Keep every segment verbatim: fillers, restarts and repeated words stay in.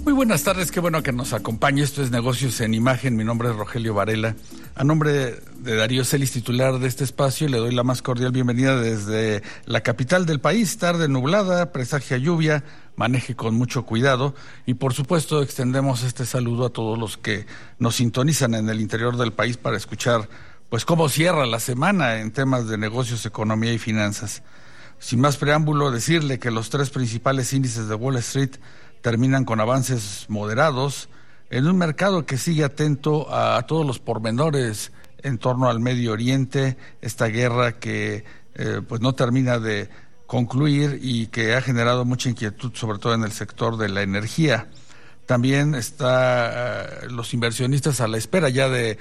Muy buenas tardes, qué bueno que nos acompañe. Esto es Negocios en Imagen. Mi nombre es Rogelio Varela. A nombre de Darío Celis, titular de este espacio, le doy la más cordial bienvenida desde la capital del país. Tarde nublada, presagia lluvia, maneje con mucho cuidado y por supuesto extendemos este saludo a todos los que nos sintonizan en el interior del país para escuchar pues cómo cierra la semana en temas de negocios, economía y finanzas. Sin más preámbulo, decirle que los tres principales índices de Wall Street terminan con avances moderados en un mercado que sigue atento a, a todos los pormenores en torno al Medio Oriente, esta guerra que eh, pues no termina de concluir y que ha generado mucha inquietud, sobre todo en el sector de la energía. También está uh, los inversionistas a la espera ya de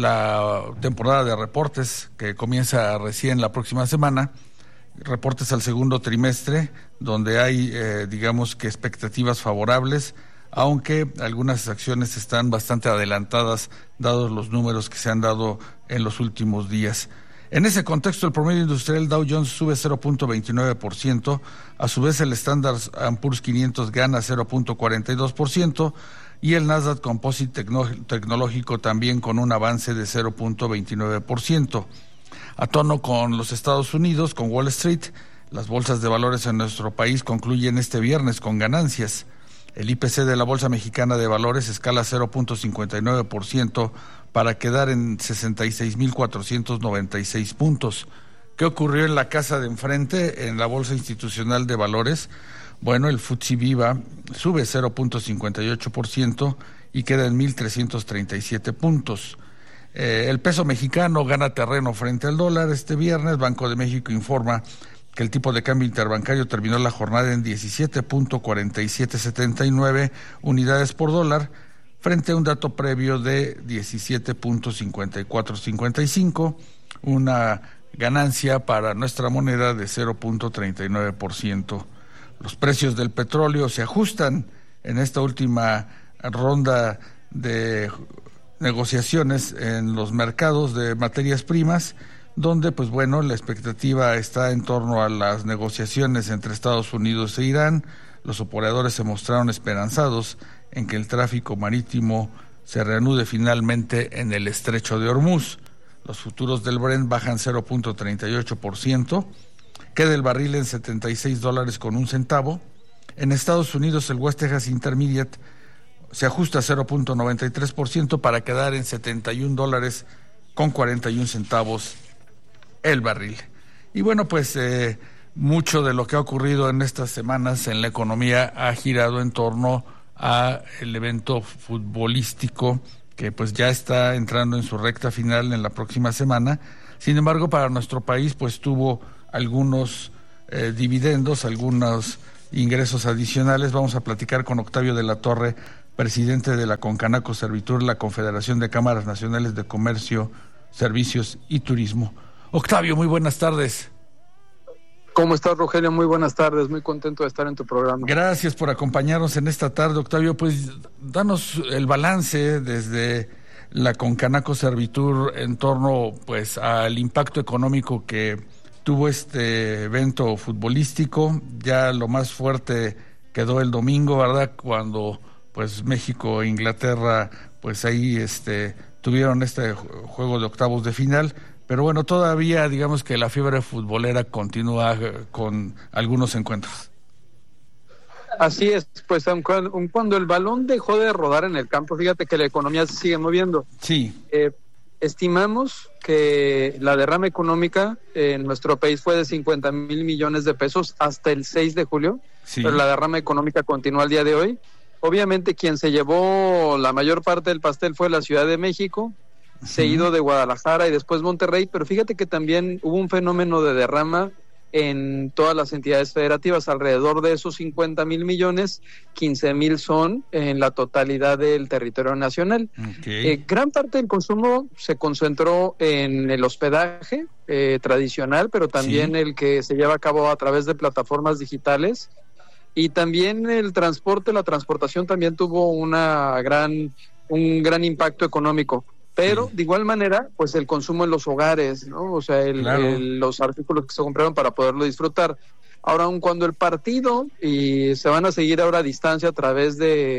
la temporada de reportes que comienza recién la próxima semana. Reportes al segundo trimestre, donde hay, eh, digamos que expectativas favorables, aunque algunas acciones están bastante adelantadas, dados los números que se han dado en los últimos días. En ese contexto, el promedio industrial Dow Jones sube cero punto veintinueve por ciento, a su vez el Standard and Poor's quinientos gana cero punto cuarenta y dos por ciento, y el Nasdaq Composite Tecno- Tecnológico también con un avance de cero punto veintinueve por ciento. A tono con los Estados Unidos, con Wall Street, las bolsas de valores en nuestro país concluyen este viernes con ganancias. El I P C de la Bolsa Mexicana de Valores escala cero punto cincuenta y nueve por ciento para quedar en sesenta y seis mil cuatrocientos noventa y seis puntos. ¿Qué ocurrió en la casa de enfrente, en la Bolsa Institucional de Valores? Bueno, el F T S E Viva sube cero punto cincuenta y ocho por ciento y queda en mil trescientos treinta y siete puntos. Eh, el peso mexicano gana terreno frente al dólar este viernes. Banco de México informa que el tipo de cambio interbancario terminó la jornada en diecisiete punto cuarenta y siete setenta y nueve unidades por dólar, frente a un dato previo de diecisiete punto cincuenta y cuatro cincuenta y cinco, una ganancia para nuestra moneda de cero punto treinta y nueve por ciento. Los precios del petróleo se ajustan en esta última ronda de negociaciones en los mercados de materias primas, donde pues bueno, la expectativa está en torno a las negociaciones entre Estados Unidos e Irán. Los operadores se mostraron esperanzados en que el tráfico marítimo se reanude finalmente en el estrecho de Hormuz. Los futuros del Brent bajan cero punto treinta y ocho por ciento, queda el barril en setenta y seis dólares con un centavo. En Estados Unidos el West Texas Intermediate se ajusta a cero punto noventa y tres por ciento para quedar en setenta y un dólares con cuarenta y un centavos el barril. Y bueno, pues eh, mucho de lo que ha ocurrido en estas semanas en la economía ha girado en torno a el evento futbolístico que pues ya está entrando en su recta final en la próxima semana. Sin embargo, para nuestro país pues tuvo algunos eh, dividendos, algunos ingresos adicionales. Vamos a platicar con Octavio de la Torre, presidente de la Concanaco Servitur, la Confederación de Cámaras Nacionales de Comercio, Servicios y Turismo. Octavio, muy buenas tardes. ¿Cómo estás, Rogelio? Muy buenas tardes, muy contento de estar en tu programa. Gracias por acompañarnos en esta tarde, Octavio. Pues danos el balance desde la Concanaco Servitur en torno pues al impacto económico que tuvo este evento futbolístico. Ya lo más fuerte quedó el domingo, ¿verdad? Cuando pues México e Inglaterra, pues ahí este tuvieron este juego de octavos de final, pero bueno, todavía digamos que la fiebre futbolera continúa con algunos encuentros. Así es, pues aun cuando el balón dejó de rodar en el campo, fíjate que la economía se sigue moviendo. Sí. Eh, estimamos que la derrama económica en nuestro país fue de cincuenta mil millones de pesos hasta el seis de julio, sí. Pero la derrama económica continúa al día de hoy. Obviamente quien se llevó la mayor parte del pastel fue la Ciudad de México, uh-huh. seguido de Guadalajara y después Monterrey, pero fíjate que también hubo un fenómeno de derrama en todas las entidades federativas. Alrededor de esos cincuenta mil millones, quince mil son en la totalidad del territorio nacional. Okay. Eh, gran parte del consumo se concentró en el hospedaje eh, tradicional, pero también sí. el que se lleva a cabo a través de plataformas digitales. Y también el transporte, la transportación también tuvo una gran, un gran impacto económico. Pero sí. de igual manera, pues el consumo en los hogares, ¿no? O sea, el, claro. el, los artículos que se compraron para poderlo disfrutar. Ahora, aun cuando el partido, y se van a seguir ahora a distancia a través de,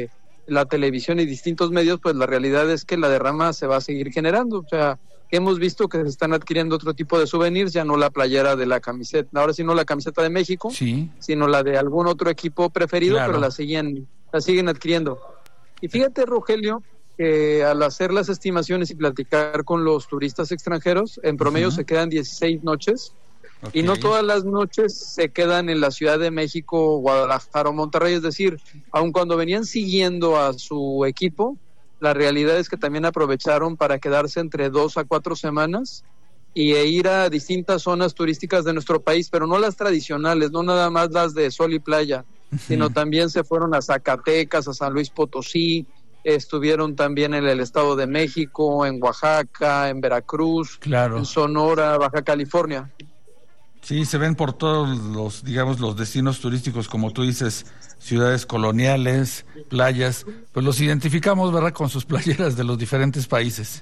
la televisión y distintos medios, pues la realidad es que la derrama se va a seguir generando. O sea, hemos visto que se están adquiriendo otro tipo de souvenirs, ya no la playera de la camiseta, ahora sí no la camiseta de México, sí, sino la de algún otro equipo preferido, claro. pero la siguen, la siguen adquiriendo. Y fíjate, Rogelio, que al hacer las estimaciones y platicar con los turistas extranjeros, en promedio uh-huh. se quedan dieciséis noches, okay. y no todas las noches se quedan en la Ciudad de México, Guadalajara o Monterrey, es decir, aun cuando venían siguiendo a su equipo, la realidad es que también aprovecharon para quedarse entre dos a cuatro semanas y e ir a distintas zonas turísticas de nuestro país, pero no las tradicionales, no nada más las de sol y playa, uh-huh. sino también se fueron a Zacatecas, a San Luis Potosí, estuvieron también en el Estado de México, en Oaxaca, en Veracruz, claro. en Sonora, Baja California. Sí, se ven por todos los, digamos, los destinos turísticos, como tú dices, ciudades coloniales, playas, pues los identificamos, ¿verdad?, con sus playeras de los diferentes países.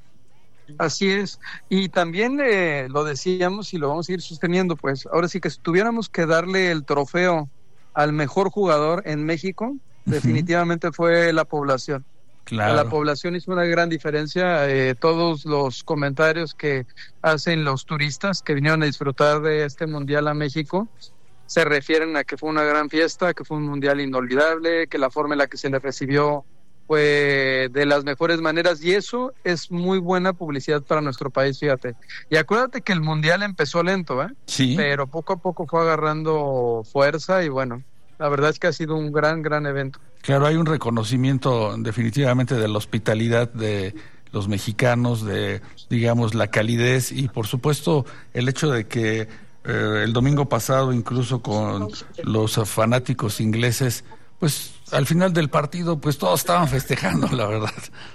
Así es, y también eh, lo decíamos y lo vamos a ir sosteniendo, pues ahora sí que si tuviéramos que darle el trofeo al mejor jugador en México, uh-huh. definitivamente fue la población. Claro. La población hizo una gran diferencia. Eh, todos los comentarios que hacen los turistas que vinieron a disfrutar de este mundial a México se refieren a que fue una gran fiesta, que fue un mundial inolvidable, que la forma en la que se les recibió fue de las mejores maneras, y eso es muy buena publicidad para nuestro país, fíjate. Y acuérdate que el mundial empezó lento, ¿eh? Sí. Pero poco a poco fue agarrando fuerza y bueno, la verdad es que ha sido un gran, gran evento. Claro, hay un reconocimiento definitivamente de la hospitalidad de los mexicanos, de, digamos, la calidez y, por supuesto, el hecho de que eh, el domingo pasado, incluso con los fanáticos ingleses, pues al final del partido, pues todos estaban festejando, la verdad.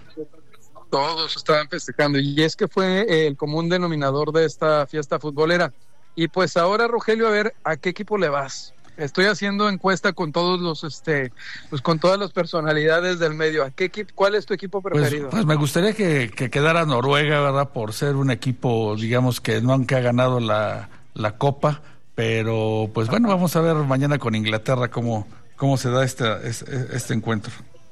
Todos estaban festejando, y es que fue el común denominador de esta fiesta futbolera. Y pues ahora, Rogelio, a ver, ¿a qué equipo le vas? Estoy haciendo encuesta con todos los, este, pues con todas las personalidades del medio. ¿A qué equipo? ¿Cuál es tu equipo preferido? Pues, pues me gustaría que, que quedara Noruega, ¿verdad? Por ser un equipo, digamos, que nunca ha ganado la, la Copa, pero pues bueno, vamos a ver mañana con Inglaterra cómo, cómo se da este, este, este encuentro.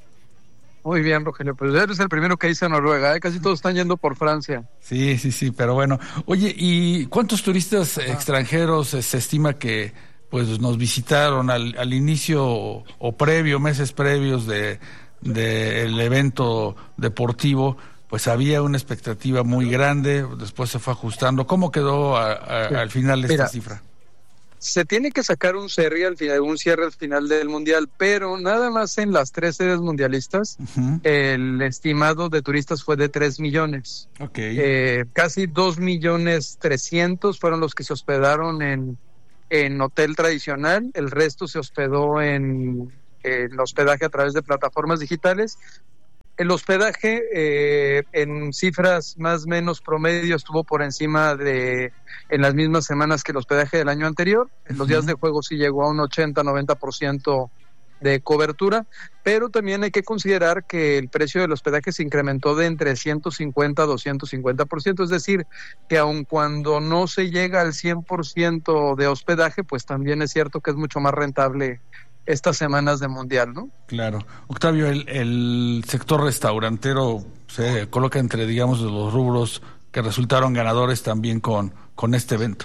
Muy bien, Rogelio, pues eres el primero que dice Noruega, ¿eh? Casi todos están yendo por Francia. Sí, sí, sí, pero bueno. Oye, ¿y cuántos turistas ah. extranjeros se estima que pues nos visitaron al, al inicio o, o previo, meses previos de, de el evento deportivo? Pues había una expectativa muy grande, después se fue ajustando. ¿Cómo quedó a, a, sí. al final esta Mira, cifra? Se tiene que sacar un cierre al final, un cierre al final del mundial, pero nada más en las tres sedes mundialistas, uh-huh. el estimado de turistas fue de tres millones. Okay. Eh, casi dos millones trescientos fueron los que se hospedaron en en hotel tradicional, el resto se hospedó en, en hospedaje a través de plataformas digitales. El hospedaje eh, en cifras más o menos promedio estuvo por encima de, en las mismas semanas que el hospedaje del año anterior. En los uh-huh. días de juego sí llegó a un ochenta a noventa por ciento de cobertura, pero también hay que considerar que el precio del hospedaje se incrementó de entre ciento cincuenta a doscientos cincuenta por ciento, es decir, que aun cuando no se llega al cien por ciento de hospedaje, pues también es cierto que es mucho más rentable estas semanas de mundial, ¿no? Claro. Octavio, el, el sector restaurantero se coloca entre, digamos, los rubros que resultaron ganadores también con, con este evento.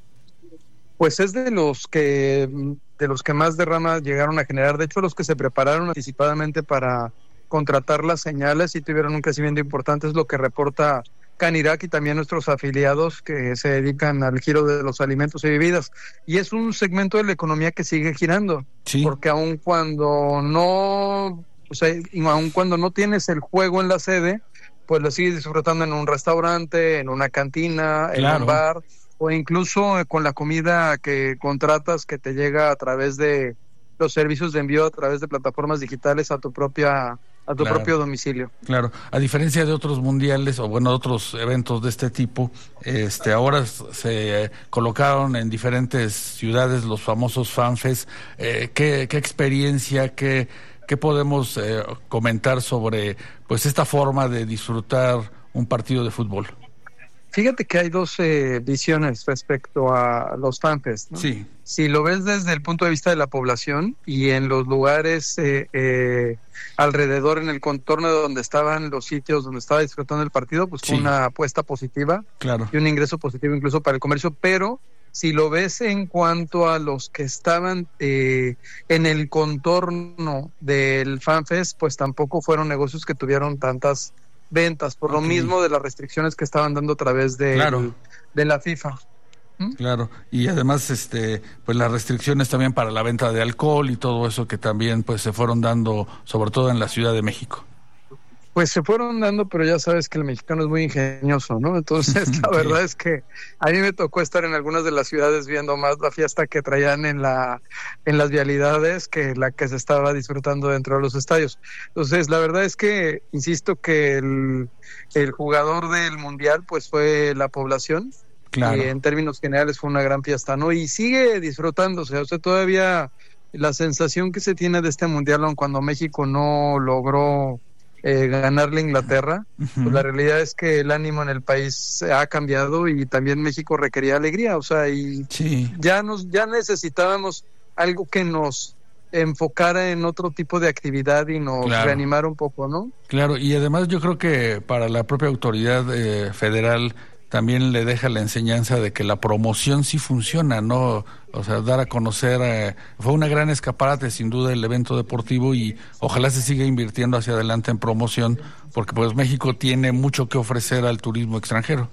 Pues es de los que de los que más derramas llegaron a generar. De hecho, los que se prepararon anticipadamente para contratar las señales y tuvieron un crecimiento importante, es lo que reporta Canirac y también nuestros afiliados que se dedican al giro de los alimentos y bebidas. Y es un segmento de la economía que sigue girando, sí. porque aun cuando no, o sea, aun cuando no tienes el juego en la sede, pues lo sigues disfrutando en un restaurante, en una cantina, en claro. un bar, o incluso con la comida que contratas que te llega a través de los servicios de envío a través de plataformas digitales a tu propia a tu claro. propio domicilio. Claro, a diferencia de otros mundiales o bueno, otros eventos de este tipo, este ahora se colocaron en diferentes ciudades los famosos FanFest. Eh, ¿qué, qué experiencia, qué, qué podemos eh, comentar sobre pues esta forma de disfrutar un partido de fútbol? fíjate que hay dos eh, visiones respecto a los FanFest, ¿no? Sí. Si lo ves desde el punto de vista de la población y en los lugares eh, eh, alrededor, en el contorno de donde estaban los sitios donde estaba disfrutando el partido, pues sí, fue una apuesta positiva, claro, y un ingreso positivo incluso para el comercio, pero si lo ves en cuanto a los que estaban eh, en el contorno del FanFest, pues tampoco fueron negocios que tuvieron tantas ventas, por okay, lo mismo de las restricciones que estaban dando a través de, claro, el, de la FIFA. ¿Mm? Claro, y además este pues las restricciones también para la venta de alcohol y todo eso que también pues se fueron dando, sobre todo en la Ciudad de México. Pues se fueron dando, pero ya sabes que el mexicano es muy ingenioso, ¿no? Entonces la verdad es que a mí me tocó estar en algunas de las ciudades viendo más la fiesta que traían en la en las vialidades que la que se estaba disfrutando dentro de los estadios. Entonces la verdad es que insisto que el, el jugador del mundial pues fue la población. Claro. Y en términos generales fue una gran fiesta, ¿no? Y sigue disfrutándose, o sea, todavía la sensación que se tiene de este mundial, aun cuando México no logró eh, ganarle a Inglaterra, uh-huh, pues la realidad es que el ánimo en el país ha cambiado y también México requería alegría, o sea, y sí, ya nos ya necesitábamos algo que nos enfocara en otro tipo de actividad y nos claro, reanimara un poco, ¿no? Claro, y además yo creo que para la propia autoridad eh, federal también le deja la enseñanza de que la promoción sí funciona, ¿no? O sea, dar a conocer, eh, fue una gran escaparate sin duda el evento deportivo y ojalá se siga invirtiendo hacia adelante en promoción, porque pues México tiene mucho que ofrecer al turismo extranjero.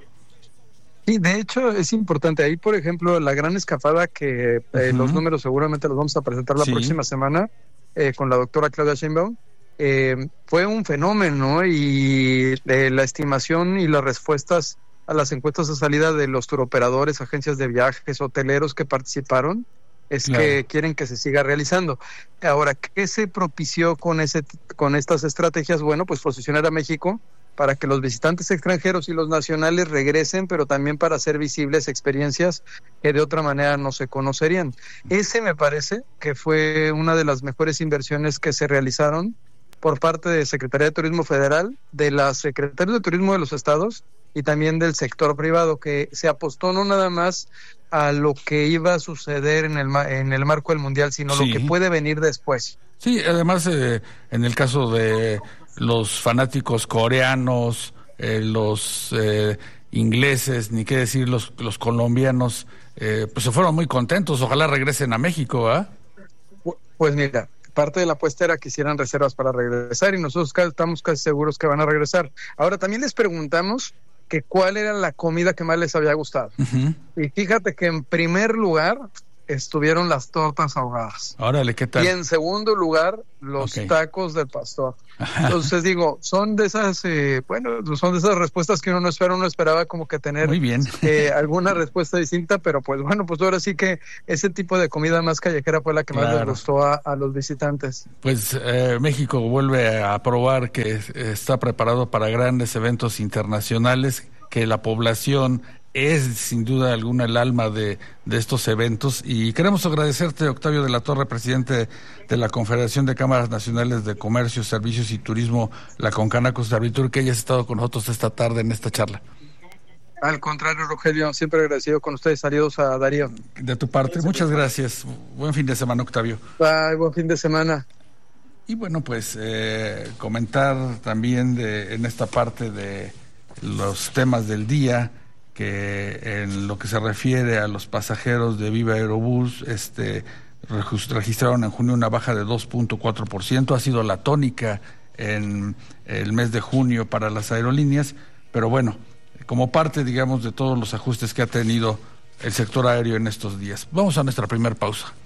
Sí, de hecho es importante, ahí por ejemplo la gran escapada que eh, uh-huh, los números seguramente los vamos a presentar la sí, próxima semana eh, con la doctora Claudia Sheinbaum. Eh, fue un fenómeno y eh, la estimación y las respuestas a las encuestas de salida de los turoperadores, agencias de viajes, hoteleros que participaron, es claro, que quieren que se siga realizando. Ahora, ¿qué se propició con ese con estas estrategias? Bueno, pues posicionar a México para que los visitantes extranjeros y los nacionales regresen, pero también para hacer visibles experiencias que de otra manera no se conocerían. Ese me parece que fue una de las mejores inversiones que se realizaron por parte de Secretaría de Turismo Federal, de la Secretaría de Turismo de los estados y también del sector privado, que se apostó no nada más a lo que iba a suceder en el en el marco del Mundial, sino sí, lo que puede venir después. Sí, además eh, en el caso de los fanáticos coreanos, eh, los eh, ingleses, ni qué decir los, los colombianos, eh, pues se fueron muy contentos, ojalá regresen a México, ¿ah? ¿eh? Pues mira, parte de la apuesta era que hicieran reservas para regresar y nosotros estamos casi seguros que van a regresar. Ahora también les preguntamos que cuál era la comida que más les había gustado. Uh-huh. Y fíjate que en primer lugar estuvieron las tortas ahogadas. Órale, ¿qué tal? Y en segundo lugar, los okay, tacos del pastor. Entonces digo, son de esas, eh, bueno, son de esas respuestas que uno no espera, uno esperaba como que tener muy bien, eh, alguna respuesta distinta, pero pues bueno, pues ahora sí que ese tipo de comida más callejera fue la que claro, más les gustó a, a los visitantes. Pues eh, México vuelve a probar que está preparado para grandes eventos internacionales, que la población es sin duda alguna el alma de, de estos eventos y queremos agradecerte, Octavio de la Torre, presidente de la Confederación de Cámaras Nacionales de Comercio, Servicios y Turismo, la Concanaco Servitur, que hayas estado con nosotros esta tarde en esta charla. Al contrario, Rogelio, siempre agradecido con ustedes. Saludos a Darío. De tu parte, muchas gracias. Buen fin de semana, Octavio. Bye, buen fin de semana. Y bueno, pues eh, comentar también de en esta parte de los temas del día, que en lo que se refiere a los pasajeros de Viva Aerobús, este, registraron en junio una baja de dos punto cuatro por ciento, ha sido la tónica en el mes de junio para las aerolíneas, pero bueno, como parte, digamos, de todos los ajustes que ha tenido el sector aéreo en estos días. Vamos a nuestra primera pausa.